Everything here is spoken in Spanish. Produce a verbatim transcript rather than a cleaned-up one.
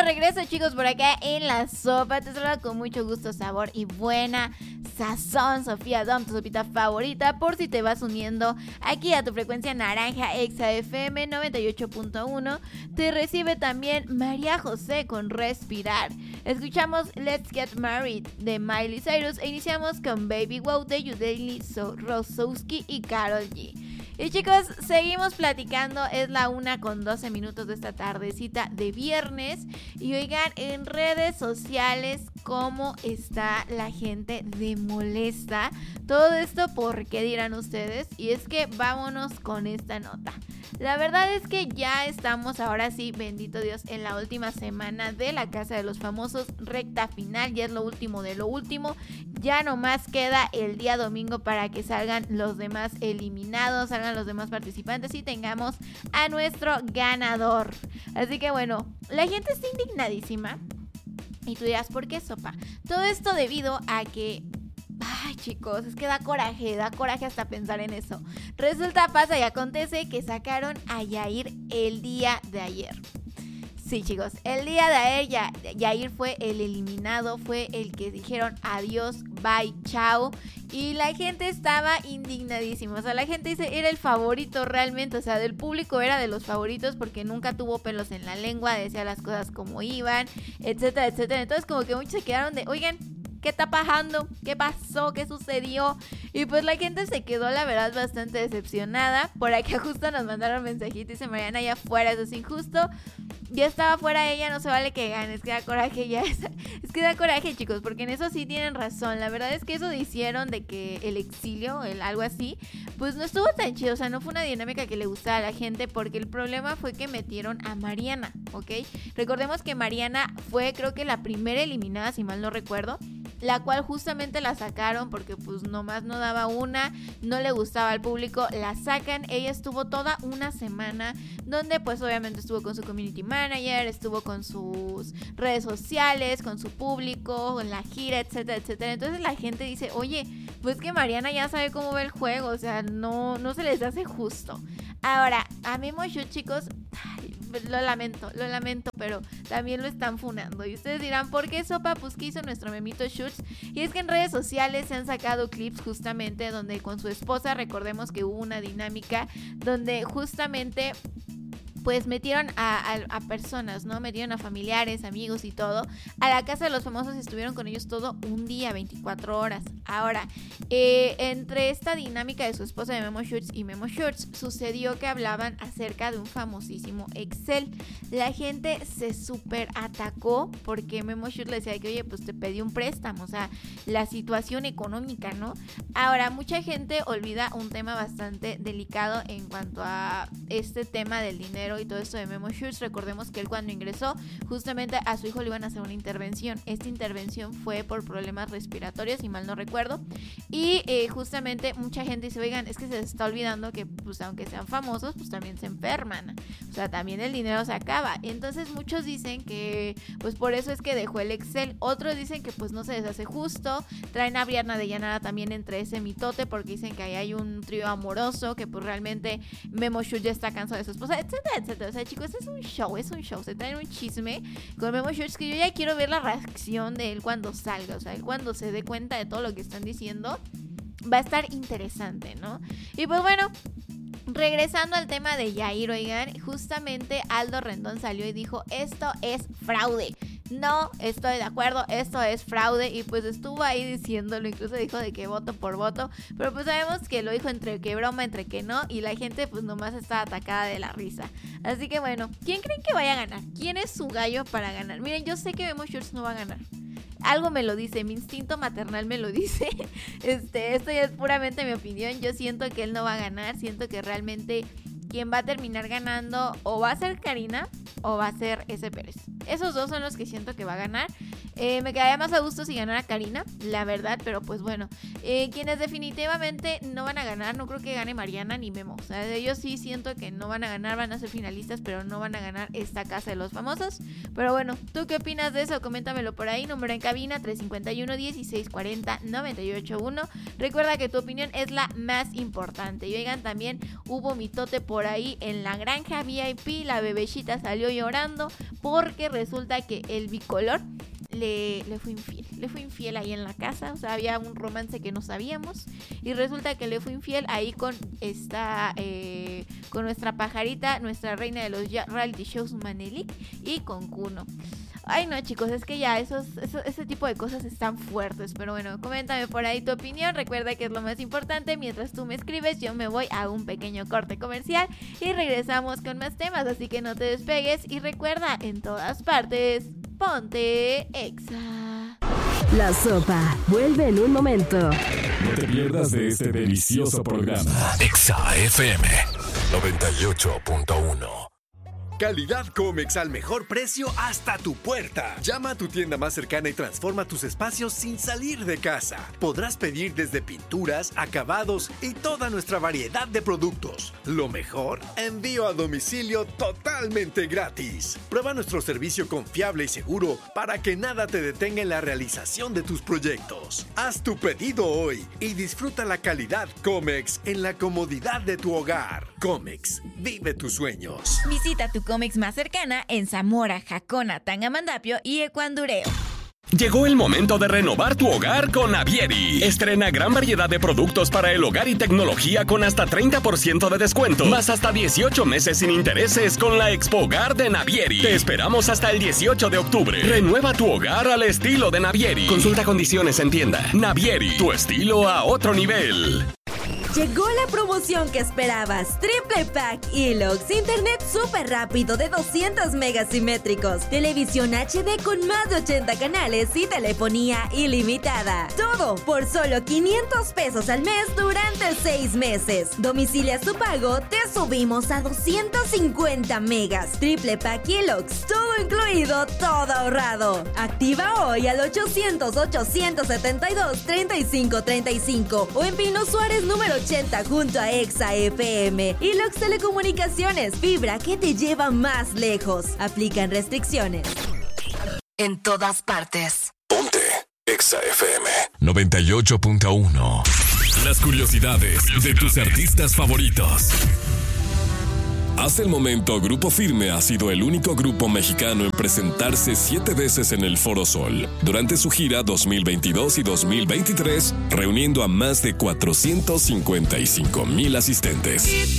de regreso, chicos, por acá en La Sopa. Te saludo con mucho gusto, sabor y buena sazón. Sofía Dom, tu sopita favorita. Por si te vas uniendo aquí a tu frecuencia naranja, Exa F M noventa y ocho punto uno. Te recibe también María José con Respirar. Escuchamos Let's Get Married de Miley Cyrus e iniciamos con Baby Wow de Yudeli So- Rosowski y Karol G. Y chicos, seguimos platicando, es la una con doce minutos de esta tardecita de viernes. Y oigan, en redes sociales, ¿cómo está la gente de molesta? Todo esto, ¿por qué dirán ustedes? Y es que vámonos con esta nota. La verdad es que ya estamos, ahora sí, bendito Dios, en la última semana de La Casa de los Famosos, recta final, ya es lo último de lo último. Ya nomás queda el día domingo para que salgan los demás eliminados, salgan los demás participantes y tengamos a nuestro ganador. Así que bueno, la gente está indignadísima. Y tú dirás, ¿por qué, Sopa? Todo esto debido a que... Ay, chicos, es que da coraje, da coraje hasta pensar en eso. Resulta, pasa y acontece que sacaron a Yair el día de ayer. Sí, chicos, el día de ayer ya, Yair fue el eliminado, fue el que dijeron adiós, bye, chao. Y la gente estaba indignadísima, o sea, la gente dice, era el favorito realmente, o sea, del público era de los favoritos porque nunca tuvo pelos en la lengua, decía las cosas como iban, etcétera, etcétera. Entonces como que muchos se quedaron de, oigan, ¿qué está pasando? ¿Qué pasó? ¿Qué sucedió? Y pues la gente se quedó, la verdad, bastante decepcionada. Por aquí justo nos mandaron mensajitos, dice Mariana, ya fuera, eso es injusto. Ya estaba fuera ella, no se vale que gane, es que da coraje ya. Es, es que da coraje, chicos, porque en eso sí tienen razón. La verdad es que eso hicieron de que el exilio, el algo así, pues no estuvo tan chido. O sea, no fue una dinámica que le gustara a la gente, porque el problema fue que metieron a Mariana, ¿ok? Recordemos que Mariana fue, creo que la primera eliminada, si mal no recuerdo, la cual justamente la sacaron porque pues nomás no daba una, no le gustaba al público, la sacan. Ella estuvo toda una semana donde pues obviamente estuvo con su community manager, estuvo con sus redes sociales, con su público, con la gira, etcétera, etcétera. Entonces la gente dice, oye, pues que Mariana ya sabe cómo va el juego, o sea, no, no se les hace justo. Ahora, a Memo Shoot, chicos, ay, lo lamento, lo lamento, pero también lo están funando. Y ustedes dirán, ¿por qué, Sopa? Pues que hizo nuestro Memito Shoots. Y es que en redes sociales se han sacado clips justamente donde con su esposa, recordemos que hubo una dinámica donde justamente... pues metieron a, a, a personas, ¿no? Metieron a familiares, amigos y todo a la Casa de los Famosos y estuvieron con ellos todo un día, veinticuatro horas. Ahora, eh, entre esta dinámica de su esposa de Memo Shoots y Memo Shoots, sucedió que hablaban acerca de un famosísimo Excel. La gente se súper atacó porque Memo Shoots le decía que, oye, pues te pedí un préstamo, o sea, la situación económica, ¿no? Ahora, mucha gente olvida un tema bastante delicado en cuanto a este tema del dinero y todo esto de Memo Shoots. Recordemos que él cuando ingresó, justamente a su hijo le iban a hacer una intervención. Esta intervención fue por problemas respiratorios, si mal no recuerdo. Y eh, justamente mucha gente dice, oigan, es que se está olvidando que pues aunque sean famosos, pues también se enferman. O sea, también el dinero se acaba. Entonces muchos dicen que pues por eso es que dejó el Excel. Otros dicen que pues no se les hace justo. Traen a Brianna de Llanara también entre ese mitote porque dicen que ahí hay un trío amoroso, que pues realmente Memo Shoots ya está cansado de su esposa, etcétera, etcétera. O sea, chicos, es un show, es un show. Se traen un chisme con Memo Shoots que yo ya quiero ver la reacción de él cuando salga. O sea, él cuando se dé cuenta de todo lo que están diciendo, va a estar interesante, ¿no? Y pues bueno, regresando al tema de Yair, oigan, justamente Aldo Rendón salió y dijo, esto es fraude. No estoy de acuerdo, esto es fraude. Y pues estuvo ahí diciéndolo, incluso dijo de que voto por voto, pero pues sabemos que lo dijo entre que broma, entre que no, y la gente pues nomás está atacada de la risa. Así que bueno, ¿quién creen que vaya a ganar? ¿Quién es su gallo para ganar? Miren, yo sé que Memo Shoots no va a ganar. Algo me lo dice, mi instinto maternal me lo dice. Este, esto ya es puramente mi opinión. Yo siento que él no va a ganar, siento que realmente quien va a terminar ganando o va a ser Karina o va a ser ese Pérez. Esos dos son los que siento que va a ganar. Eh, me quedaría más a gusto si ganara Karina, la verdad, pero pues bueno. Eh, quienes definitivamente no van a ganar, no creo que gane Mariana ni Memo. O sea, ellos sí siento que no van a ganar, van a ser finalistas, pero no van a ganar esta Casa de los Famosos. Pero bueno, ¿tú qué opinas de eso? Coméntamelo por ahí, número en cabina tres cinco uno, dieciséis cuarenta, noventa y ocho uno. Recuerda que tu opinión es la más importante. Y oigan, también hubo mitote por ahí en la granja V I P, la bebecita salió llorando porque resulta que el bicolor Le, le fue infiel, le fue infiel ahí en la casa, o sea, había un romance que no sabíamos y resulta que le fue infiel ahí con esta, eh, con nuestra pajarita, nuestra reina de los reality shows, Manelik, y con Kuno. Ay no, chicos, es que ya esos, esos, ese tipo de cosas están fuertes, pero bueno, coméntame por ahí tu opinión, recuerda que es lo más importante. Mientras tú me escribes, yo me voy a un pequeño corte comercial y regresamos con más temas, así que no te despegues y recuerda, en todas partes, ponte Exa. La Sopa vuelve en un momento. No te pierdas de este delicioso programa. Exa F M noventa y ocho punto uno. Calidad Comex al mejor precio hasta tu puerta. Llama a tu tienda más cercana y transforma tus espacios sin salir de casa. Podrás pedir desde pinturas, acabados y toda nuestra variedad de productos. Lo mejor, envío a domicilio totalmente gratis. Prueba nuestro servicio confiable y seguro para que nada te detenga en la realización de tus proyectos. Haz tu pedido hoy y disfruta la calidad Comex en la comodidad de tu hogar. Comex, vive tus sueños. Visita tu Comex más cercana en Zamora, Jacona, Tangamandapio y Ecuandureo. Llegó el momento de renovar tu hogar con Navieri. Estrena gran variedad de productos para el hogar y tecnología con hasta treinta por ciento de descuento, más hasta dieciocho meses sin intereses con la Expo Hogar de Navieri. Te esperamos hasta el dieciocho de octubre. Renueva tu hogar al estilo de Navieri. Consulta condiciones en tienda. Navieri, tu estilo a otro nivel. Llegó la promoción que esperabas. Triple Pack Elox. Internet súper rápido de doscientos megas simétricos. Televisión H D con más de ochenta canales y telefonía ilimitada. Todo por solo quinientos pesos al mes durante seis meses. Domicilias tu pago, te subimos a doscientos cincuenta megas. Triple Pack Elox. Todo incluido, todo ahorrado. Activa hoy al ochocientos, ochocientos setenta y dos, treinta y cinco treinta y cinco o en Pino Suárez número ochenta junto a Exa F M. Elox Telecomunicaciones, fibra que te lleva más lejos. Aplican restricciones. En todas partes. Ponte Exa F M noventa y ocho punto uno. Las curiosidades de tus artistas favoritos. Hasta el momento, Grupo Firme ha sido el único grupo mexicano en presentarse siete veces en el Foro Sol durante su gira dos mil veintidós y dos mil veintitrés, reuniendo a más de cuatrocientos cincuenta y cinco mil asistentes.